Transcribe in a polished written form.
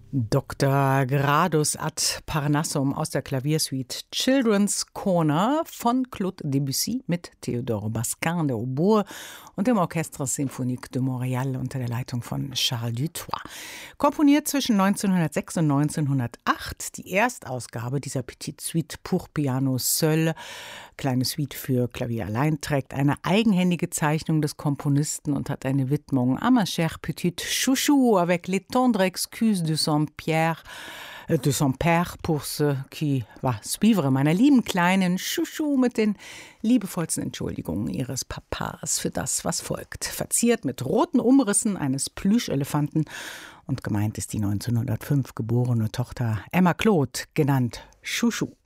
Dr. Gradus ad Parnassum aus der Klaviersuite Children's Corner von Claude Debussy mit Théodore Basquin, der Oboe, und dem Orchestre Symphonique de Montréal unter der Leitung von Charles Dutoit. Komponiert zwischen 1906 und 1908, die Erstausgabe dieser Petite Suite pour Piano seul, kleine Suite für Klavier allein, trägt eine eigenhändige Zeichnung des Komponisten und hat eine Widmung à ma chère petite chouchou avec les tendres excuses de son père pour ce qui va suivre, meiner lieben kleinen Chouchou, mit den liebevollsten Entschuldigungen ihres Papas für das, was folgt. Verziert mit roten Umrissen eines Plüschelefanten, und gemeint ist die 1905 geborene Tochter Emma Claude, genannt Chouchou.